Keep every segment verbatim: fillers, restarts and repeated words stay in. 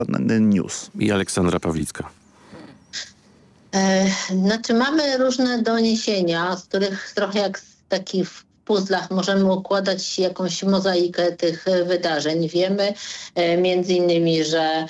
News. I Aleksandra Pawlicka. E, znaczy mamy różne doniesienia, z których trochę jak z takich w puzzlach możemy układać jakąś mozaikę tych wydarzeń. Wiemy e, między innymi, że e,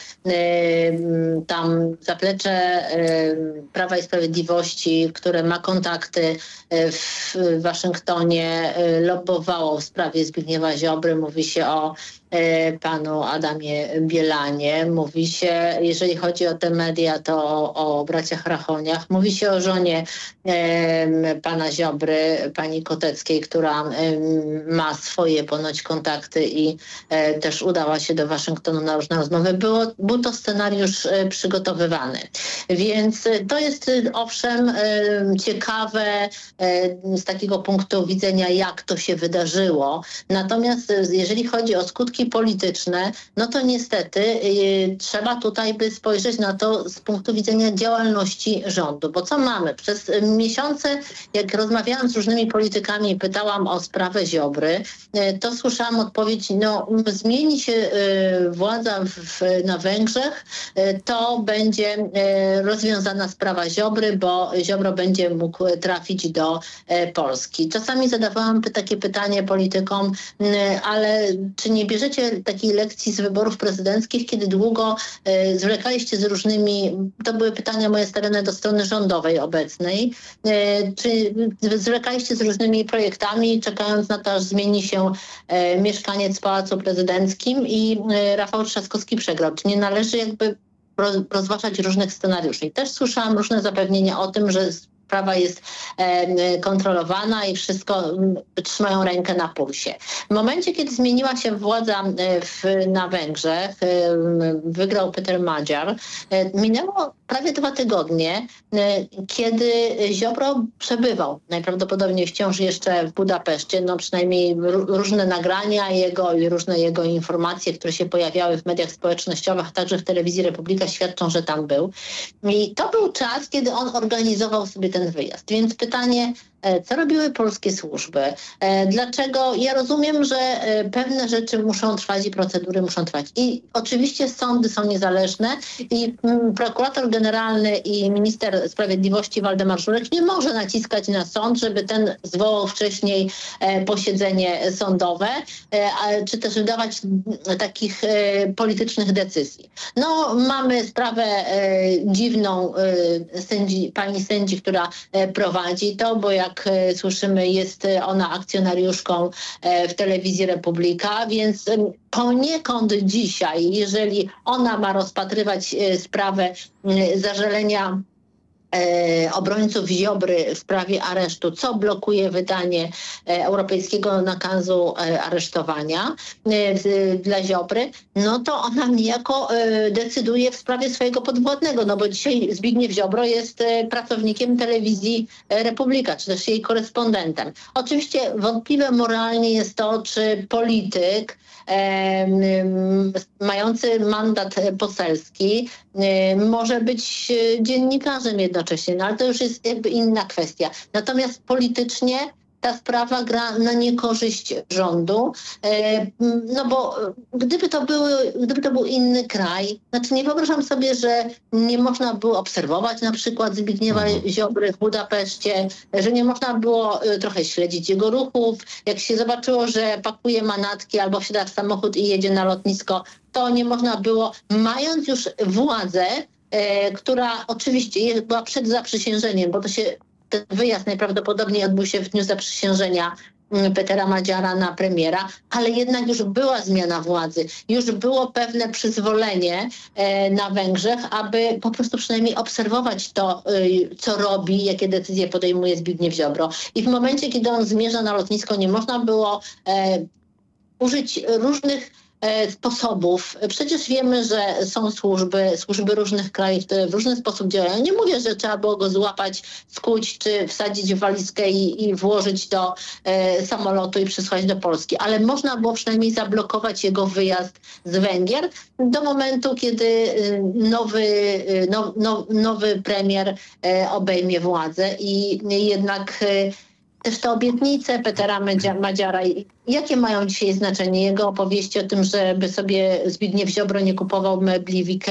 tam zaplecze e, Prawa i Sprawiedliwości, które ma kontakty e, w Waszyngtonie, e, lobbowało w sprawie Zbigniewa Ziobry. Mówi się o e, panu Adamie Bielanie. Mówi się, jeżeli chodzi o te media, to o, o braciach Rachoniach. Mówi się o żonie e, pana Ziobry, pani Koteckiej, która ma swoje ponoć kontakty i e, też udała się do Waszyngtonu na różne rozmowy. Było, był to scenariusz e, przygotowywany. Więc e, to jest e, owszem e, ciekawe e, z takiego punktu widzenia, jak to się wydarzyło. Natomiast e, jeżeli chodzi o skutki polityczne, no to niestety e, trzeba tutaj by spojrzeć na to z punktu widzenia działalności rządu. Bo co mamy? Przez e, miesiące, jak rozmawiałam z różnymi politykami i pytałam o sprawę Ziobry, to słyszałam odpowiedź, no zmieni się władza w, na Węgrzech, to będzie rozwiązana sprawa Ziobry, bo Ziobro będzie mógł trafić do Polski. Czasami zadawałam takie pytanie politykom, ale czy nie bierzecie takiej lekcji z wyborów prezydenckich, kiedy długo zwlekaliście z różnymi, to były pytania moje stawiane do strony rządowej obecnej, czy zwlekaliście z różnymi projektami, czekając na to, aż zmieni się e, mieszkaniec w Pałacu Prezydenckim i e, Rafał Trzaskowski przegrał. Czy nie należy jakby roz, rozważać różnych scenariuszy? I też słyszałam różne zapewnienia o tym, że sprawa jest e, kontrolowana i wszystko m, trzymają rękę na pulsie. W momencie, kiedy zmieniła się władza e, w, na Węgrzech, e, wygrał Peter Magyar, e, minęło prawie dwa tygodnie, e, kiedy Ziobro przebywał najprawdopodobniej wciąż jeszcze w Budapeszcie, no przynajmniej r- różne nagrania jego i różne jego informacje, które się pojawiały w mediach społecznościowych, a także w telewizji Republika świadczą, że tam był. I to był czas, kiedy on organizował sobie ten wyjazd. Więc pytanie, co robiły polskie służby? Dlaczego? Ja rozumiem, że pewne rzeczy muszą trwać i procedury muszą trwać. I oczywiście sądy są niezależne i prokurator generalny i minister sprawiedliwości Waldemar Żurek nie może naciskać na sąd, żeby ten zwołał wcześniej posiedzenie sądowe, czy też wydawać takich politycznych decyzji. No, mamy sprawę dziwną sędzi, pani sędzi, która prowadzi to, bo jak jak słyszymy, jest ona akcjonariuszką w telewizji Republika, więc poniekąd dzisiaj, jeżeli ona ma rozpatrywać sprawę zażalenia E, obrońców Ziobry w sprawie aresztu, co blokuje wydanie e, europejskiego nakazu e, aresztowania e, dla Ziobry, no to ona niejako e, decyduje w sprawie swojego podwładnego, no bo dzisiaj Zbigniew Ziobro jest e, pracownikiem telewizji e, Republika, czy też jej korespondentem. Oczywiście wątpliwe moralnie jest to, czy polityk E, mający mandat poselski e, może być dziennikarzem jednocześnie, no ale to już jest jakby inna kwestia. Natomiast politycznie ta sprawa gra na niekorzyść rządu, e, no bo gdyby to, były, gdyby to był inny kraj, znaczy nie wyobrażam sobie, że nie można było obserwować na przykład Zbigniewa Ziobry w Budapeszcie, że nie można było e, trochę śledzić jego ruchów. Jak się zobaczyło, że pakuje manatki albo wsiada w samochód i jedzie na lotnisko, to nie można było, mając już władzę, e, która oczywiście była przed zaprzysiężeniem, bo to się ten wyjazd najprawdopodobniej odbył się w dniu zaprzysiężenia Petera Magyara na premiera, ale jednak już była zmiana władzy. Już było pewne przyzwolenie e, na Węgrzech, aby po prostu przynajmniej obserwować to, e, co robi, jakie decyzje podejmuje Zbigniew Ziobro. I w momencie, kiedy on zmierza na lotnisko, nie można było e, użyć różnych sposobów. Przecież wiemy, że są służby, służby różnych krajów, które w różny sposób działają. Nie mówię, że trzeba było go złapać, skuć, czy wsadzić w walizkę i, i włożyć do e, samolotu i przysłać do Polski, ale można było przynajmniej zablokować jego wyjazd z Węgier do momentu, kiedy nowy, now, now, nowy premier e, obejmie władzę i jednak e, też te obietnice Petera Madzia- Madziara, i- jakie mają dzisiaj znaczenie? Jego opowieści o tym, żeby sobie Zbigniew Ziobro nie kupował mebli w Ikei,